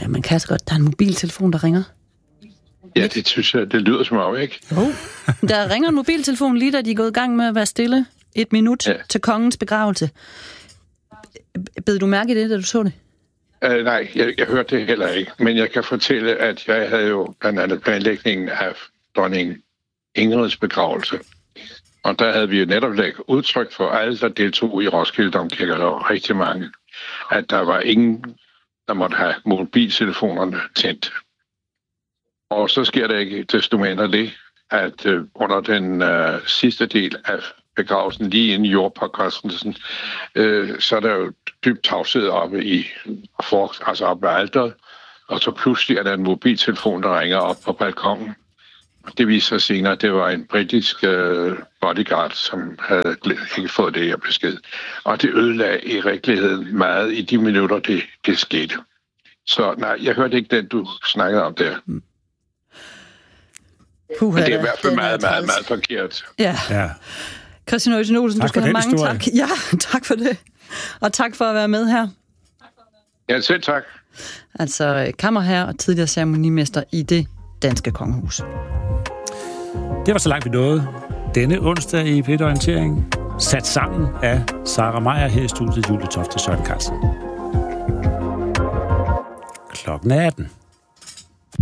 Ja, man kan så godt. Der er en mobiltelefon, der ringer. Ja, det synes jeg, det lyder som om, ikke? Jo. Der ringer en mobiltelefon lige, da de er gået i gang med at være stille 1 minut til kongens begravelse. Bed du mærke i det, da du så det? Nej, jeg hørte det heller ikke. Men jeg kan fortælle, at jeg havde jo blandt andet planlægningen af dronning Ingrids begravelse. Og der havde vi jo netop lagt udtryk for alle, der deltog i Roskilde Domkirke, der var rigtig mange, at der var ingen, der måtte have mobiltelefonerne tændt. Og så sker der ikke desto mindre det, at under den sidste del af begravelsen, lige inden jordpåkastelsen, så er der jo dybt tavshed oppe altså oppe ved alteret, og så pludselig er der en mobiltelefon, der ringer op på balkongen. Det viser sig senere, at det var en britisk bodyguard, som havde ikke fået det her besked. Og det ødelagde i virkeligheden meget i de minutter, det skete. Så nej, jeg hørte ikke den, du snakkede om der. Men det er i hvert fald meget forkert. Ja. Christian Øysen Olsen, du skal have mange tak. Ja, tak for det. Og tak for at være med her. Ja, selv tak. Altså kammerherre og tidligere ceremonimester i det danske kongehus. Det var så langt vi nåede denne onsdag i P1 Orientering. Sat sammen af Sara Meyer her i studiet, Julie Toft og Søren Carlsen. Klokken er 18.